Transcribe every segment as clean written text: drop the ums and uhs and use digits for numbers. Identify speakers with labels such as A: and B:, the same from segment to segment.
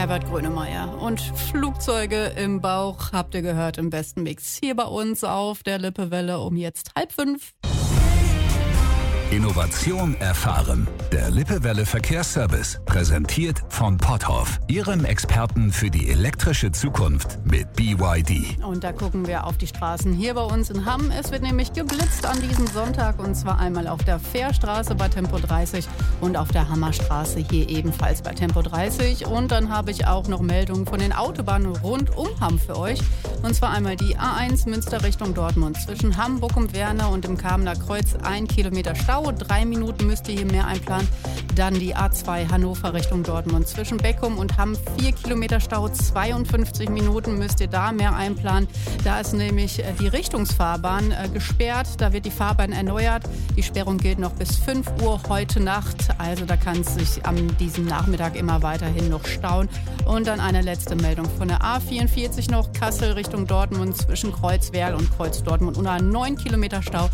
A: Herbert Grönemeyer. Und Flugzeuge im Bauch habt ihr gehört im besten Mix. Hier bei uns auf der Lippewelle um jetzt 4:30.
B: Innovation erfahren. Der Lippewelle Verkehrsservice. Präsentiert von Potthoff. Ihrem Experten für die elektrische Zukunft mit BYD.
A: Und da gucken wir auf die Straßen hier bei uns in Hamm. Es wird nämlich geblitzt an diesem Sonntag. Und zwar einmal auf der Fährstraße bei Tempo 30 und auf der Hammerstraße hier ebenfalls bei Tempo 30. Und dann habe ich auch noch Meldungen von den Autobahnen rund um Hamm für euch. Und zwar einmal die A1 Münster Richtung Dortmund. Zwischen Hamm, Bochum-Werne und dem Kamener Kreuz 1 Kilometer Stau. 3 Minuten müsst ihr hier mehr einplanen. Dann die A2 Hannover Richtung Dortmund. Zwischen Beckum und Hamm 4 Kilometer Stau, 52 Minuten müsst ihr da mehr einplanen. Da ist nämlich die Richtungsfahrbahn gesperrt. Da wird die Fahrbahn erneuert. Die Sperrung gilt noch bis 5 Uhr heute Nacht. Also da kann es sich an diesem Nachmittag immer weiterhin noch stauen. Und dann eine letzte Meldung von der A44 noch. Kassel Richtung Dortmund zwischen Kreuzwerl und Kreuz Dortmund. Und 9 Kilometer Stau,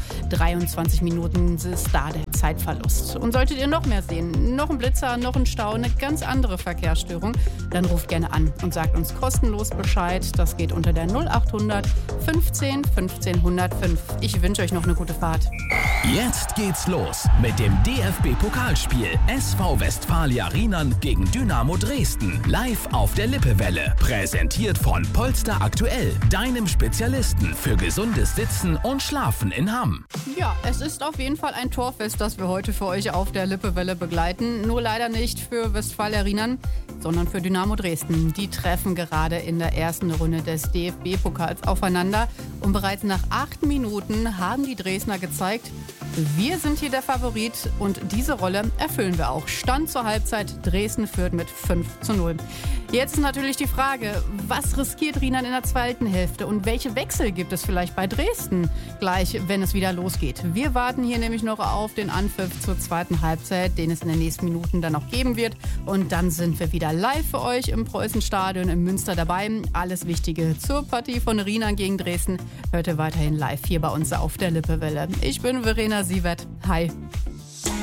A: 23 Minuten ist da der Zeitverlust. Und solltet ihr noch mehr sehen, noch ein Blitzer, noch ein Stau, eine ganz andere Verkehrsstörung, dann ruft gerne an und sagt uns kostenlos Bescheid. Das geht unter der 0800 15 15 105. Ich wünsche euch noch eine gute Fahrt.
C: Jetzt geht's los mit dem DFB-Pokalspiel SV Westfalia Rheinland gegen Dynamo Dresden. Live auf der Lippewelle. Präsentiert von Polster Aktuell, deinem Spezialisten für gesundes Sitzen und Schlafen in Hamm.
A: Ja, es ist auf jeden Fall ein Torfest, das wir heute für euch auf der Lippewelle begleiten. Nur leider nicht für Westfalia Rheinland, sondern für Dynamo Dresden. Die treffen gerade in der ersten Runde des DFB-Pokals aufeinander. Und bereits nach 8 Minuten haben die Dresdner gezeigt, wir sind hier der Favorit und diese Rolle erfüllen wir auch. Stand zur Halbzeit, Dresden führt mit 5:0. Jetzt ist natürlich die Frage, was riskiert Rheinland in der zweiten Hälfte und welche Wechsel gibt es vielleicht bei Dresden gleich, wenn es wieder losgeht? Wir warten hier nämlich noch auf den Anpfiff zur zweiten Halbzeit, den es in den nächsten Minuten dann noch geben wird. Und dann sind wir wieder live für euch im Preußenstadion in Münster dabei. Alles Wichtige zur Partie von Rheinland gegen Dresden hört ihr weiterhin live hier bei uns auf der Lippewelle. Ich bin Verena Sievert. Hi.